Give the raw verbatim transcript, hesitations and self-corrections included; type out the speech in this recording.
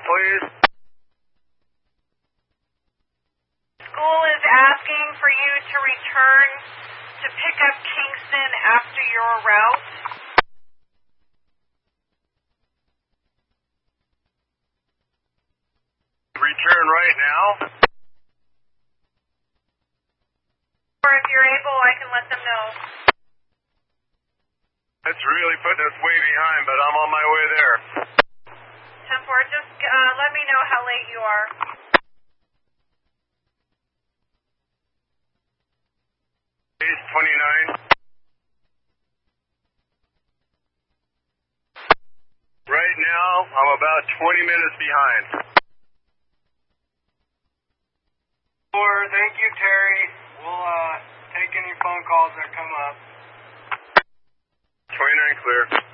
please. School is asking for you to return to pick up Kingston after your route. Return right now. Or if you're able, I can let them know. That's really putting us way behind, but I'm on my way there. ten four, just uh, let me know how late you are. Base twenty-nine. Right now, I'm about twenty minutes behind. Four, thank you, Terry. We'll uh, take any phone calls that come up. twenty-nine clear.